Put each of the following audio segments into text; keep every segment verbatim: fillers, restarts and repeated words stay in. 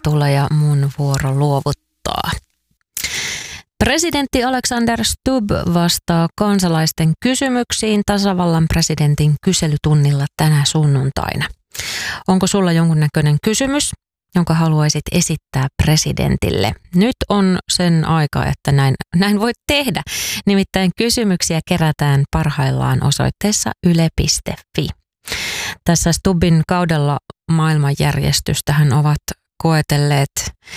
tulla ja mun vuoro luovuttaa. Presidentti Alexander Stubb vastaa kansalaisten kysymyksiin tasavallan presidentin kyselytunnilla tänä sunnuntaina. Onko sulla jonkunnäköinen kysymys, jonka haluaisit esittää presidentille? Nyt on sen aika, että näin, näin voit tehdä. Nimittäin kysymyksiä kerätään parhaillaan osoitteessa yle piste fi. Tässä Stubbin kaudella maailmanjärjestystähän ovat koetelleet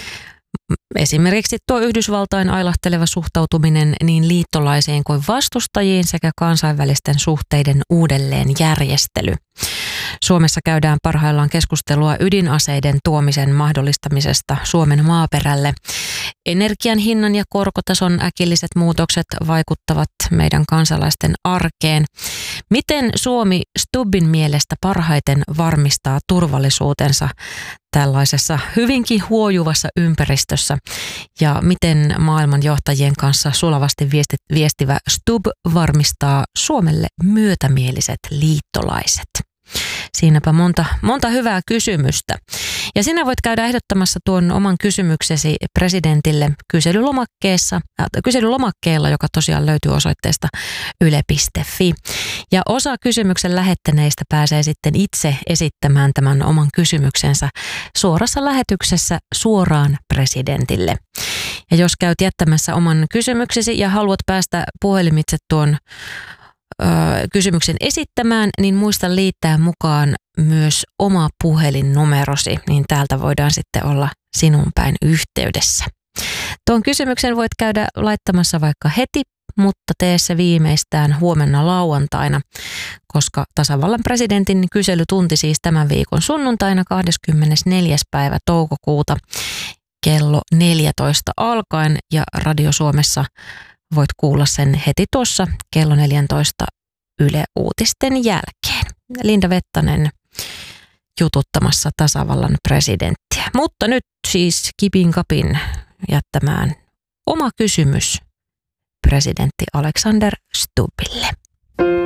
esimerkiksi tuo Yhdysvaltain ailahteleva suhtautuminen niin liittolaisiin kuin vastustajiin sekä kansainvälisten suhteiden uudelleenjärjestely. Suomessa käydään parhaillaan keskustelua ydinaseiden tuomisen mahdollistamisesta Suomen maaperälle. Energian hinnan ja korkotason äkilliset muutokset vaikuttavat meidän kansalaisten arkeen. Miten Suomi Stubbin mielestä parhaiten varmistaa turvallisuutensa tällaisessa hyvinkin huojuvassa ympäristössä ja miten maailmanjohtajien kanssa sulavasti viestivä Stubb varmistaa Suomelle myötämieliset liittolaiset? Siinäpä monta, monta hyvää kysymystä. Ja sinä voit käydä ehdottamassa tuon oman kysymyksesi presidentille kyselylomakkeessa, äh, kyselylomakkeella, joka tosiaan löytyy osoitteesta yle piste fi. Ja osa kysymyksen lähettäneistä pääsee sitten itse esittämään tämän oman kysymyksensä suorassa lähetyksessä suoraan presidentille. Ja jos käyt jättämässä oman kysymyksesi ja haluat päästä puhelimitse tuon kysymyksen esittämään, niin muista liittää mukaan myös oma puhelinnumerosi, niin täältä voidaan sitten olla sinun päin yhteydessä. Tuon kysymyksen voit käydä laittamassa vaikka heti, mutta tee se viimeistään huomenna lauantaina, koska tasavallan presidentin kyselytunti siis tämän viikon sunnuntaina kahdeskymmenesneljäs päivä toukokuuta kello neljätoista alkaen ja Radio Suomessa voit kuulla sen heti tuossa kello neljätoista Yle Uutisten jälkeen. Linda Vettanen jututtamassa tasavallan presidenttiä. Mutta nyt siis kipin kapin jättämään oma kysymys presidentti Alexander Stubbille.